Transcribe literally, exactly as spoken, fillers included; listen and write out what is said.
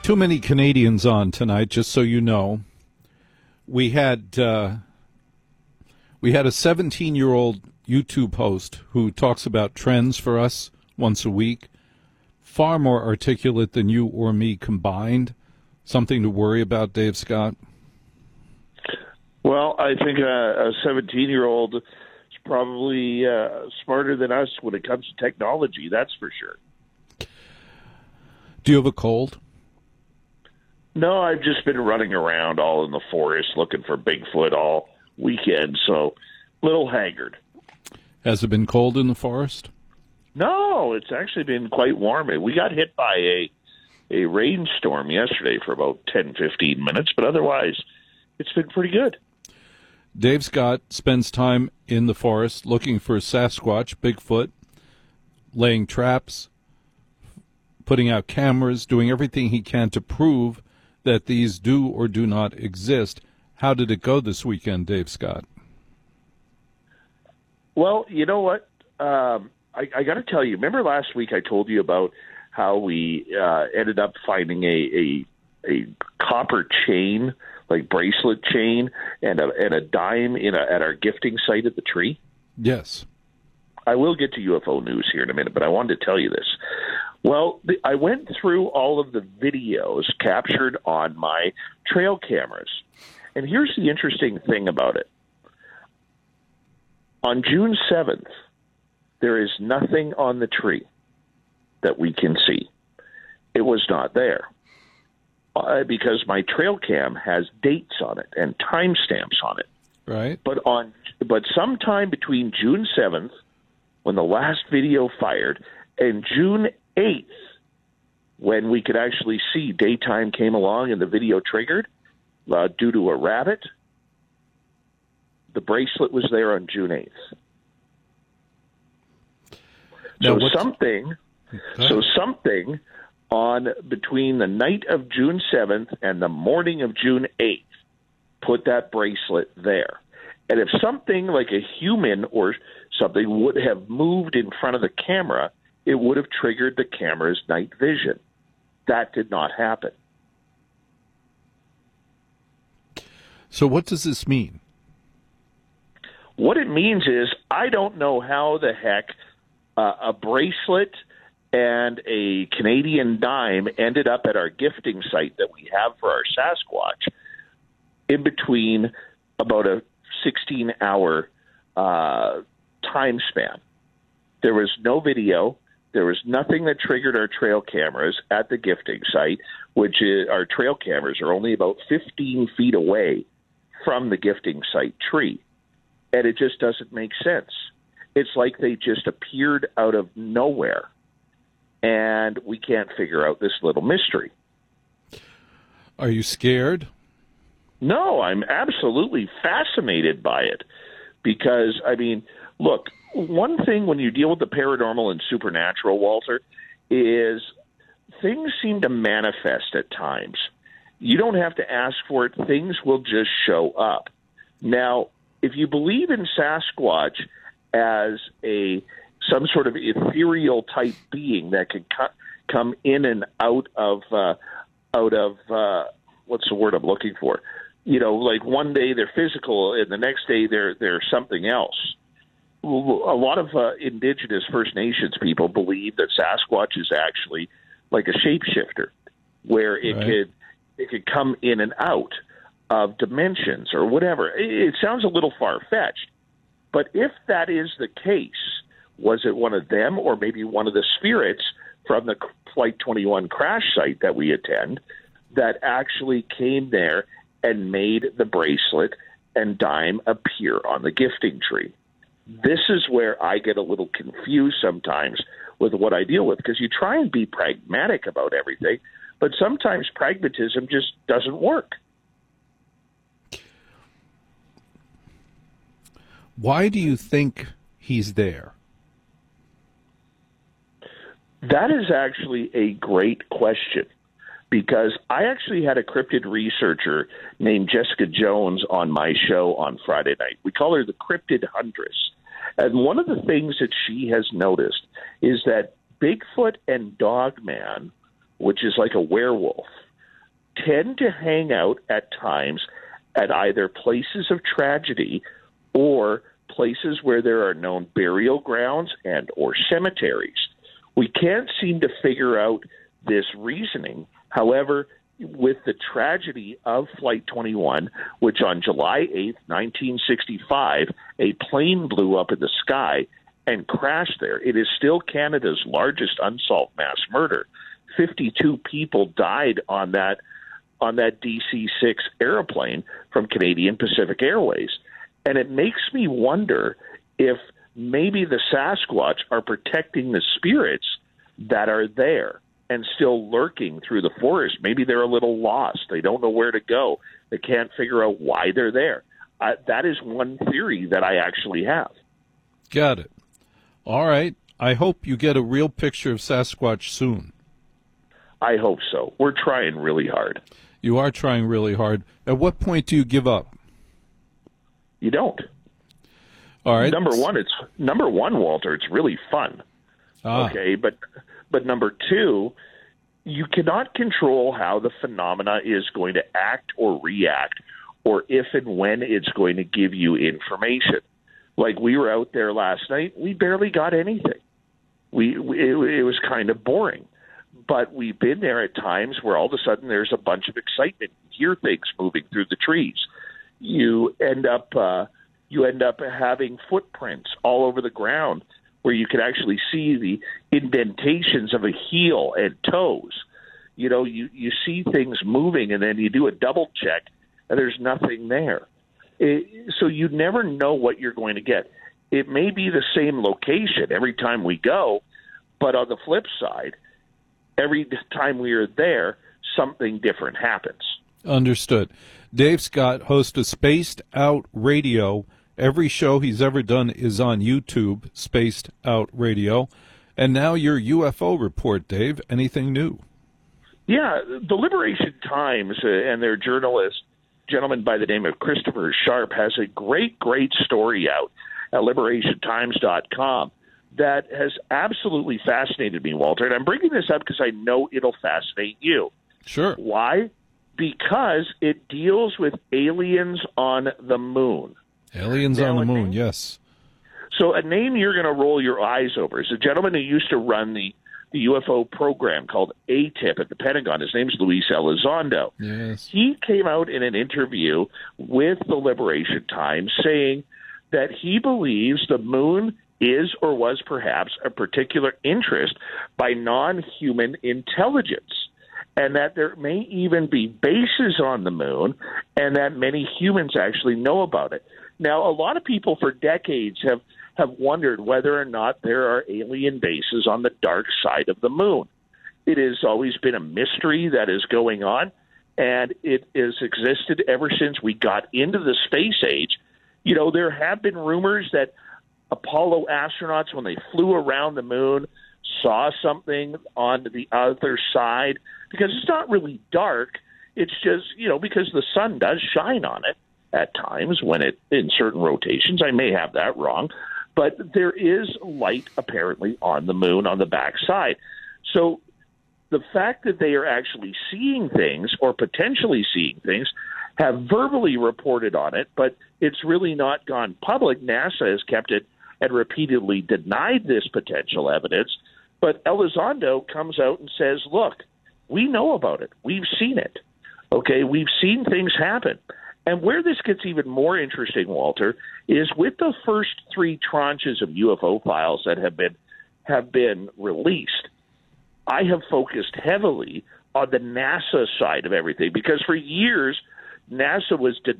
Too many Canadians on tonight, just so you know. We had uh, we had a seventeen-year-old YouTube host who talks about trends for us once a week. Far more articulate than you or me combined. Something to worry about, Dave Scott? Well, I think a seventeen-year-old is probably uh, smarter than us when it comes to technology, that's for sure. Do you have a cold? No, I've just been running around all in the forest looking for Bigfoot all weekend, so a little haggard. Has it been cold in the forest? No, it's actually been quite warm. We got hit by a a rainstorm yesterday for about ten, fifteen minutes, but otherwise it's been pretty good. Dave Scott spends time in the forest looking for Sasquatch, Bigfoot, laying traps, putting out cameras, doing everything he can to prove that these do or do not exist. How did it go this weekend, Dave Scott? Well, you know what? Um, I, I got to tell you, remember last week I told you about how we uh, ended up finding a, a, a copper chain, like bracelet chain, and a, and a dime in a, at our gifting site at the tree? Yes. I will get to U F O news here in a minute, but I wanted to tell you this. Well, the, I went through all of the videos captured on my trail cameras. And here's the interesting thing about it. On June seventh, there is nothing on the tree that we can see. It was not there. Uh, because my trail cam has dates on it and timestamps on it. Right. But on but sometime between June seventh, when the last video fired, and June eighth, when we could actually see daytime came along and the video triggered uh, due to a rabbit, the bracelet was there on June eighth. Now, so something, so something on between the night of June seventh and the morning of June eighth put that bracelet there. And if something like a human or something would have moved in front of the camera, it would have triggered the camera's night vision. That did not happen. So what does this mean? What it means is I don't know how the heck uh, a bracelet and a Canadian dime ended up at our gifting site that we have for our Sasquatch in between about a sixteen-hour uh, time span. There was no video. There was nothing that triggered our trail cameras at the gifting site, which is, our trail cameras are only about fifteen feet away from the gifting site tree. And it just doesn't make sense. It's like they just appeared out of nowhere. And we can't figure out this little mystery. Are you scared? No, I'm absolutely fascinated by it. Because, I mean, look, one thing when you deal with the paranormal and supernatural, Walter, is things seem to manifest at times. You don't have to ask for it. Things will just show up. Now, if you believe in Sasquatch as a some sort of ethereal type being that can co- come in and out of uh, out of uh, what's the word I'm looking for? You know, like one day they're physical and the next day they're they're something else. A lot of uh, indigenous First Nations people believe that Sasquatch is actually like a shapeshifter, where it right. could it could come in and out of dimensions or whatever. It sounds a little far-fetched, but if that is the case, was it one of them or maybe one of the spirits from the Flight twenty-one crash site that we attend that actually came there and made the bracelet and dime appear on the gifting tree? This is where I get a little confused sometimes with what I deal with, because you try and be pragmatic about everything, but sometimes pragmatism just doesn't work. Why do you think he's there? That is actually a great question, because I actually had a cryptid researcher named Jessica Jones on my show on Friday night. We call her the Cryptid Huntress. And one of the things that she has noticed is that Bigfoot and Dogman, which is like a werewolf, tend to hang out at times at either places of tragedy or places where there are known burial grounds and or cemeteries. We can't seem to figure out this reasoning. However, with the tragedy of Flight twenty-one, which on July eighth, nineteen sixty-five, a plane blew up in the sky and crashed there. It is still Canada's largest unsolved mass murder. fifty-two people died on that on that D C six airplane from Canadian Pacific Airways. And it makes me wonder if maybe the Sasquatch are protecting the spirits that are there and still lurking through the forest. Maybe they're a little lost. They don't know where to go. They can't figure out why they're there. Uh, that is one theory that I actually have. Got it. All right. I hope you get a real picture of Sasquatch soon. I hope so. We're trying really hard. You are trying really hard. At what point do you give up? You don't. All right. Number one, it's number one, Walter. It's really fun. Ah. Okay, but but number two, you cannot control how the phenomena is going to act or react, or if and when it's going to give you information. Like we were out there last night, we barely got anything. We, we it, it was kind of boring. But we've been there at times where all of a sudden there's a bunch of excitement. You hear things moving through the trees. You end up uh, you end up having footprints all over the ground where you can actually see the indentations of a heel and toes. You know, you, you see things moving, and then you do a double check, and there's nothing there. It, so you never know what you're going to get. It may be the same location every time we go, but on the flip side, every time we are there, something different happens. Understood. Dave Scott, host of Spaced Out Radio. Every show he's ever done is on YouTube, Spaced Out Radio. And now your U F O report, Dave. Anything new? Yeah, the Liberation Times uh, and their journalist, gentleman by the name of Christopher Sharp, has a great, great story out at liberation times dot com that has absolutely fascinated me, Walter. And I'm bringing this up because I know it'll fascinate you. Sure. Why? Because it deals with aliens on the moon. Aliens now, on the moon, name, yes. So a name you're going to roll your eyes over is a gentleman who used to run the, the U F O program called A T I P at the Pentagon. His name's Luis Elizondo. Yes. He came out in an interview with the Liberation Times saying that he believes the moon is or was perhaps a particular interest by non-human intelligence, and that there may even be bases on the moon, and that many humans actually know about it. Now, a lot of people for decades have, have wondered whether or not there are alien bases on the dark side of the moon. It has always been a mystery that is going on, and it has existed ever since we got into the space age. You know, there have been rumors that Apollo astronauts, when they flew around the moon, saw something on the other side, because it's not really dark. It's just, you know, because the sun does shine on it at times when it, in certain rotations. I may have that wrong, but there is light apparently on the moon on the backside. So the fact that they are actually seeing things or potentially seeing things, have verbally reported on it, but it's really not gone public. NASA has kept it and repeatedly denied this potential evidence. But Elizondo comes out and says, look, we know about it. We've seen it. Okay, we've seen things happen. And where this gets even more interesting, Walter, is with the first three tranches of U F O files that have been have been released, I have focused heavily on the NASA side of everything, because for years NASA was de-